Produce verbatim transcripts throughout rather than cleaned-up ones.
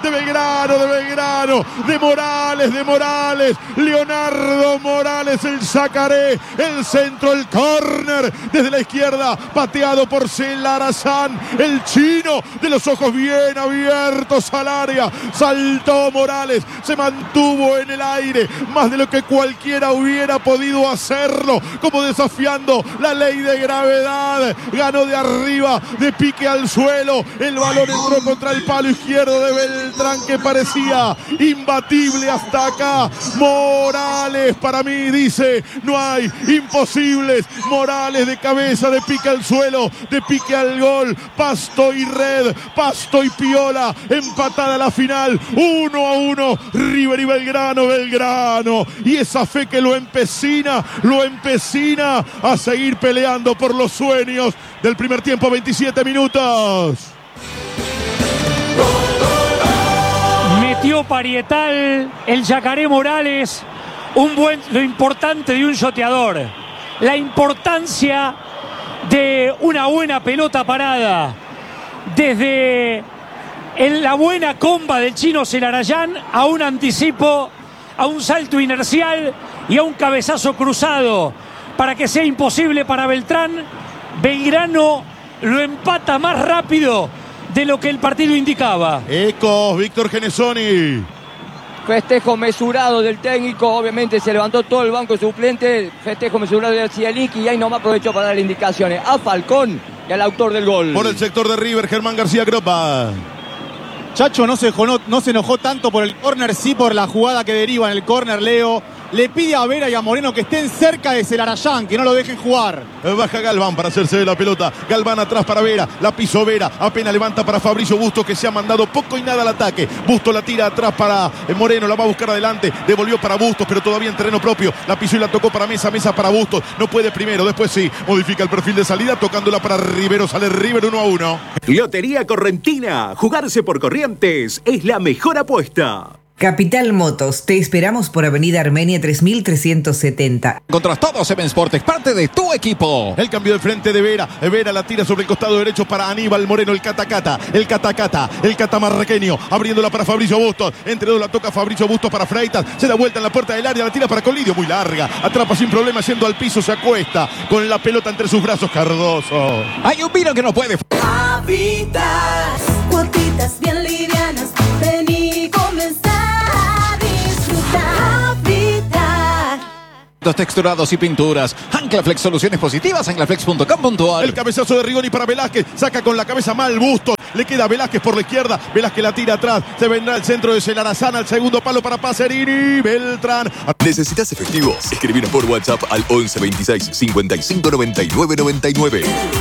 de Belgrano, de Belgrano, de Morales, de Morales, Leonardo Morales, el Yacaré, el centro, el córner, desde la izquierda, pateado por Celarazán, el chino, de los ojos bien abiertos al área, saltó Morales, se mantuvo en el aire, más de lo que cualquiera hubiera podido hacerlo, como desafiando la ley de gravedad, ganó de arriba, de pique al suelo, el balón entró contra el palo izquierdo de Beltrán, que parecía imbatible hasta acá. Morales, para mí, dice, no hay imposibles. Morales de cabeza, de pique al suelo, de pique al gol, Pasto y Red, Pasto y Piola, empatada la final, uno a uno, River y Belgrano, Belgrano, y esa fe que lo empecina, lo empecina a seguir peleando por los sueños del primer tiempo, veintisiete minutos. Metió parietal el Yacaré Morales, un buen, lo importante de un yoteador, la importancia de una buena pelota parada, desde en la buena comba del chino Celarayán a un anticipo, a un salto inercial y a un cabezazo cruzado para que sea imposible para Beltrán. Belgrano lo empata más rápido de lo que el partido indicaba. Ecos, Víctor Genesoni. Festejo mesurado del técnico, obviamente se levantó todo el banco suplente, festejo mesurado de Cielic y ahí nomás aprovechó para darle indicaciones a Falcón y al autor del gol. Por el sector de River, Germán García Gropa. Chacho no se, enojó, no se enojó tanto por el córner, sí por la jugada que deriva en el córner, Leo. Le pide a Vera y a Moreno que estén cerca de Celarayán, que no lo dejen jugar. Baja Galván para hacerse de la pelota. Galván atrás para Vera. La pisó Vera. Apenas levanta para Fabricio Bustos, que se ha mandado poco y nada al ataque. Bustos la tira atrás para Moreno. La va a buscar adelante. Devolvió para Bustos, pero todavía en terreno propio. La pisó y la tocó para Mesa. Mesa para Bustos. No puede primero. Después sí. Modifica el perfil de salida. Tocándola para Rivero. Sale River uno a uno. Lotería Correntina. Jugarse por Corrientes es la mejor apuesta. Capital Motos, te esperamos por Avenida Armenia tres mil trescientos setenta. Contrastado Seven Sport es parte de tu equipo. El cambio de frente de Vera. Vera la tira sobre el costado derecho para Aníbal Moreno, el catacata, el catacata, el catamarraqueño, abriéndola para Fabricio Bustos. Entre dos la toca Fabricio Bustos para Freitas. Se da vuelta en la puerta del área, la tira para Colidio, muy larga. Atrapa sin problema, yendo al piso, se acuesta con la pelota entre sus brazos, Cardoso. Hay un vino que no puede. Habitas, cuotitas bien livianas, vení comenzar. Texturados y pinturas. Anclaflex, soluciones positivas. Anclaflex punto com punto a r. El cabezazo de Rigoni para Velázquez. Saca con la cabeza mal Bustos. Le queda Velázquez por la izquierda. Velázquez la tira atrás. Se vendrá el centro de Celarazán al segundo palo para Pacerini. Beltrán. ¿Necesitas efectivos? Escribinos por WhatsApp al once veintiséis cincuenta y cinco noventa y nueve noventa y nueve.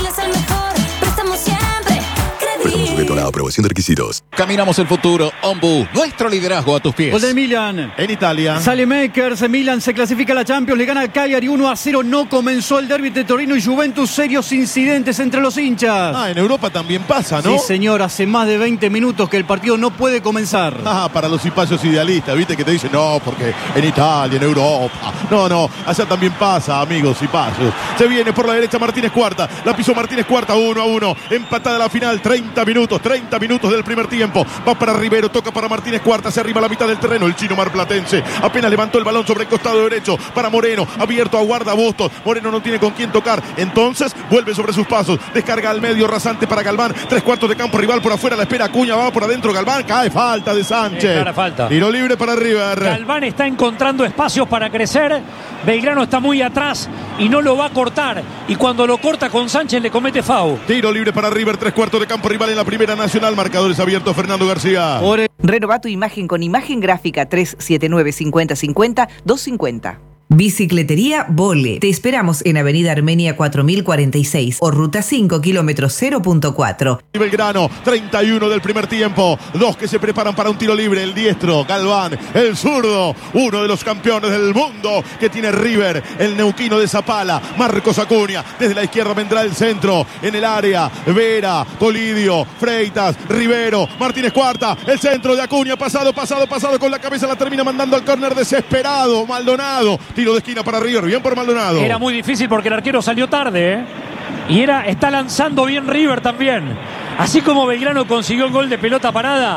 Sujeto a la aprobación de requisitos. Caminamos el futuro. Ombu, nuestro liderazgo a tus pies. Gol del Milan. En Italia. Sale Makers. Milan se clasifica a la Champions. Le gana al Cagliari uno a cero. No comenzó el derbi de Torino y Juventus. Serios incidentes entre los hinchas. Ah, en Europa también pasa, ¿no? Sí, señor. Hace más de veinte minutos que el partido no puede comenzar. Ah, para los cipayos idealistas, ¿viste? Que te dicen, no, porque en Italia, en Europa. No, no. Allá también pasa, amigos cipayos. Se viene por la derecha Martínez Cuarta. La pisó Martínez Cuarta, uno a uno. Empatada la final. treinta minutos. treinta minutos del primer tiempo. Va para Rivero, toca para Martínez Cuarta, se arriba a la mitad del terreno. El chino marplatense apenas levantó el balón sobre el costado derecho para Moreno, abierto a guarda Bustos. Moreno no tiene con quién tocar, entonces vuelve sobre sus pasos, descarga al medio rasante para Galván. Tres cuartos de campo rival por afuera, la espera Acuña, va por adentro Galván, cae, falta de Sánchez. Clara falta. Tiro libre para River. Galván está encontrando espacios para crecer. Belgrano está muy atrás y no lo va a cortar. Y cuando lo corta con Sánchez le comete foul. Tiro libre para River, tres cuartos de campo rival en la primera nacional. Marcadores abiertos, Fernando García. Renova tu imagen con imagen gráfica tres siete nueve cincuenta cincuenta doscientos cincuenta. Bicicletería Vole. Te esperamos en Avenida Armenia cuatro mil cuarenta y seis o Ruta cinco, kilómetro cero punto cuatro. Belgrano, treinta y uno del primer tiempo. Dos que se preparan para un tiro libre. El diestro, Galván, el zurdo. Uno de los campeones del mundo que tiene River, el neuquino de Zapala. Marcos Acuña. Desde la izquierda vendrá el centro. En el área, Vera, Colidio, Freitas, Rivero, Martínez Cuarta. El centro de Acuña, pasado, pasado, pasado con la cabeza. La termina mandando al córner desesperado. Maldonado. Tiro de esquina para River, bien por Maldonado. Era muy difícil porque el arquero salió tarde, ¿eh? Y era, está lanzando bien River también. Así como Belgrano consiguió el gol de pelota parada,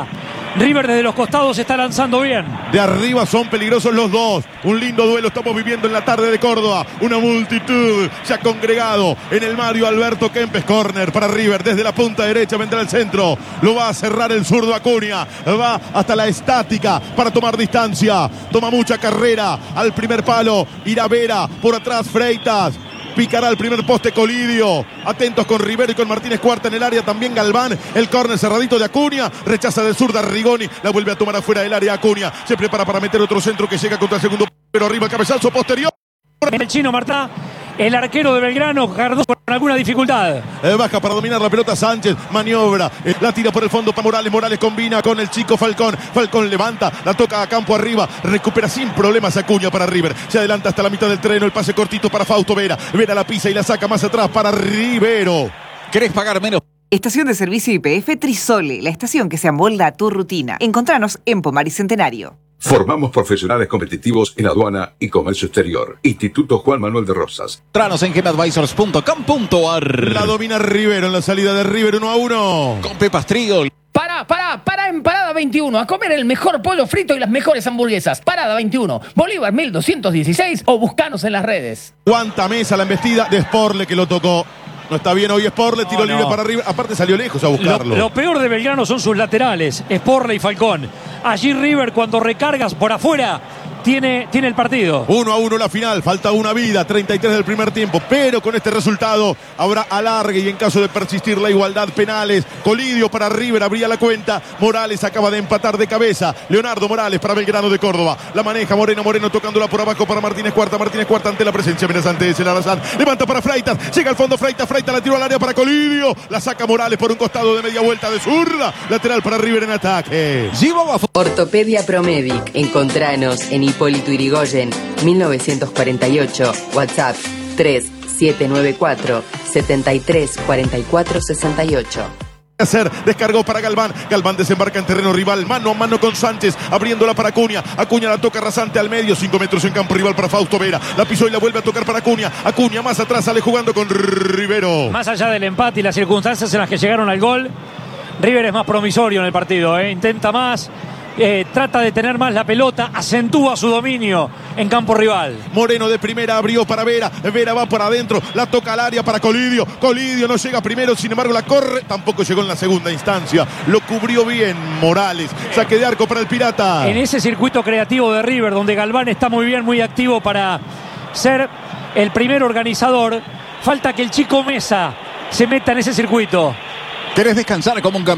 River desde los costados se está lanzando bien. De arriba son peligrosos los dos. Un lindo duelo estamos viviendo en la tarde de Córdoba. Una multitud se ha congregado en el Mario Alberto Kempes. Córner para River. Desde la punta derecha vendrá el centro. Lo va a cerrar el zurdo Acuña. Va hasta la estática para tomar distancia. Toma mucha carrera al primer palo. Irá Vera. Por atrás Freitas. Picará el primer poste Colidio. Atentos con Rivero y con Martínez Cuarta en el área. También Galván. El córner cerradito de Acuña. Rechaza de zurda Rigoni. La vuelve a tomar afuera del área Acuña. Se prepara para meter otro centro que llega contra el segundo. Pero arriba el cabezazo posterior. El chino Martá. El arquero de Belgrano, Cardoso con alguna dificultad. Eh, baja para dominar la pelota Sánchez. Maniobra. Eh, la tira por el fondo para Morales. Morales combina con el chico Falcón. Falcón levanta. La toca a campo arriba. Recupera sin problemas Acuña para River. Se adelanta hasta la mitad del terreno. El pase cortito para Fausto Vera. Vera la pisa y la saca más atrás para Rivero. ¿Querés pagar menos? Estación de servicio Y P F Trisole, la estación que se amolda a tu rutina. Encontranos en Pomar y Centenario. Formamos profesionales competitivos en aduana y comercio exterior. Instituto Juan Manuel de Rosas. Tranos en gemadvisors punto com punto ar. La domina Rivero en la salida de River uno a uno. Con Pepas Trigo. Pará, pará, pará en Parada veintiuno a comer el mejor pollo frito y las mejores hamburguesas. Parada veintiuno, Bolívar mil doscientos dieciséis o buscanos en las redes. Cuánta mesa la embestida de Sporle que lo tocó. No está bien hoy Sporle, tiro no, libre no. para River. Aparte salió lejos a buscarlo. Lo, lo peor de Belgrano son sus laterales, Sporle y Falcón. Allí River cuando recargas por afuera tiene, tiene el partido. Uno a uno la final, falta una vida, treinta y tres del primer tiempo. Pero con este resultado habrá alargue y en caso de persistir la igualdad, penales. Colidio para River, abría la cuenta. Morales acaba de empatar de cabeza. Leonardo Morales para Belgrano de Córdoba. La maneja Moreno, Moreno tocándola por abajo para Martínez Cuarta. Martínez Cuarta ante la presencia amenazante de Celarazán. Levanta para Freitas, llega al fondo Freitas. Freitas la tiró al área para Colidio. La saca Morales por un costado de media vuelta de zurda. Lateral para River en ataque. Ortopedia Promedic. Encontranos en Hipólito Yrigoyen, mil novecientos cuarenta y ocho. WhatsApp tres siete nueve cuatro siete tres cuatro cuatro seis ocho. Hacer, descargó para Galván. Galván desembarca en terreno rival, mano a mano con Sánchez, abriéndola para Acuña. Acuña la toca rasante al medio, cinco metros en campo rival para Fausto Vera. La pisó y la vuelve a tocar para Acuña. Acuña más atrás, sale jugando con Rivero. Más allá del empate y las circunstancias en las que llegaron al gol, River es más promisorio en el partido, ¿eh? Intenta más. Eh, trata de tener más la pelota, acentúa su dominio en campo rival. Moreno de primera abrió para Vera, Vera va para adentro, la toca al área para Colidio, Colidio no llega primero, sin embargo la corre, tampoco llegó en la segunda instancia, lo cubrió bien Morales, saque de arco para el Pirata. En ese circuito creativo de River, donde Galván está muy bien, muy activo para ser el primer organizador, falta que el chico Mesa se meta en ese circuito. ¿Querés descansar como un campeón?